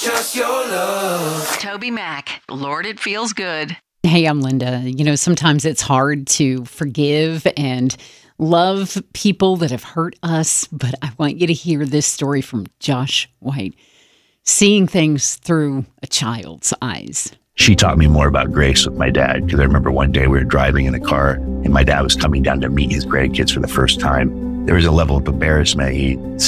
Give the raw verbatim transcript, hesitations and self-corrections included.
just your love. Toby Mac, Lord, it feels good. Hey, I'm Linda. You know, sometimes it's hard to forgive and love people that have hurt us, but I want you to hear this story from Josh White, seeing things through a child's eyes. She taught me more about grace with my dad, because I remember one day we were driving in a car and my dad was coming down to meet his grandkids for the first time. There was a level of embarrassment. He